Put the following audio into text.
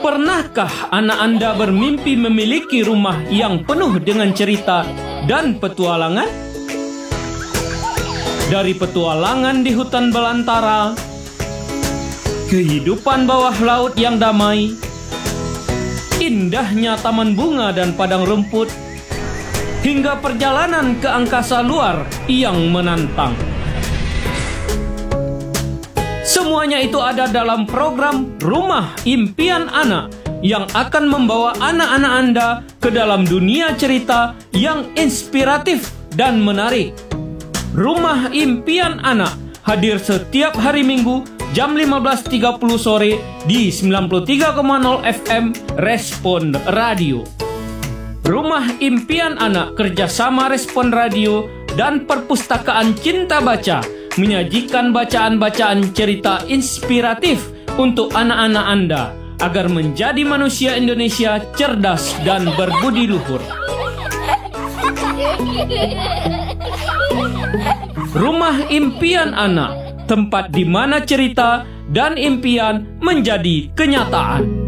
Pernahkah anak Anda bermimpi memiliki rumah yang penuh dengan cerita dan petualangan? Dari petualangan di hutan belantara, kehidupan bawah laut yang damai, indahnya taman bunga dan padang rumput, hingga perjalanan ke angkasa luar yang menantang. Semuanya itu ada dalam program Rumah Impian Anak yang akan membawa anak-anak Anda ke dalam dunia cerita yang inspiratif dan menarik. Rumah Impian Anak hadir setiap hari Minggu jam 15.30 sore di 93,0 FM Respon Radio. Rumah Impian Anak kerjasama Respon Radio dan Perpustakaan Cinta Baca menyajikan bacaan-bacaan cerita inspiratif untuk anak-anak Anda agar menjadi manusia Indonesia cerdas dan berbudi luhur. Rumah Impian Anak, tempat di mana cerita dan impian menjadi kenyataan.